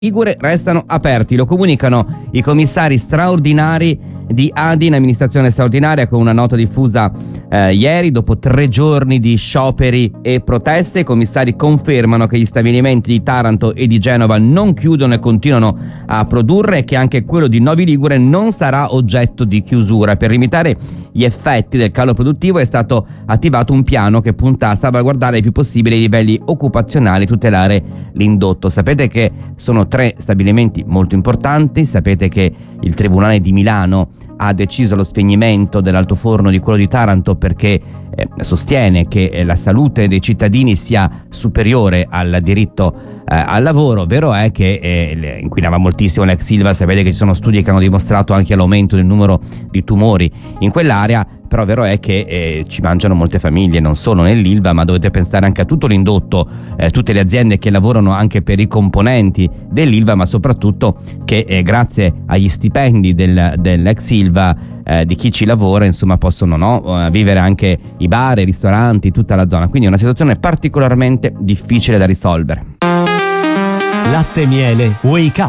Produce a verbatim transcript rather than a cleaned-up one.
Ligure restano aperti, lo comunicano i commissari straordinari di A D I in amministrazione straordinaria con una nota diffusa eh, ieri. Dopo tre giorni di scioperi e proteste, i commissari confermano che gli stabilimenti di Taranto e di Genova non chiudono e continuano a produrre e che anche quello di Novi Ligure non sarà oggetto di chiusura. Per limitare gli effetti del calo produttivo è stato attivato un piano che punta a salvaguardare il più possibile i livelli occupazionali e tutelare l'indotto. Sapete che sono tre stabilimenti molto importanti, sapete che il Tribunale di Milano ha deciso lo spegnimento dell'altoforno di quello di Taranto perché eh, sostiene che eh, la salute dei cittadini sia superiore al diritto eh, al lavoro. Vero è che eh, inquinava moltissimo l'ex Ilva, sapete che ci sono studi che hanno dimostrato anche l'aumento del numero di tumori in quell'area, però vero è che eh, ci mangiano molte famiglie, non solo nell'Ilva, ma dovete pensare anche a tutto l'indotto, eh, tutte le aziende che lavorano anche per i componenti dell'Ilva, ma soprattutto che eh, grazie agli stipendi del, dell'ex Ilva, eh, di chi ci lavora, insomma, possono no, vivere anche i bar, i ristoranti, tutta la zona. Quindi è una situazione particolarmente difficile da risolvere. Latte Miele Wake Up.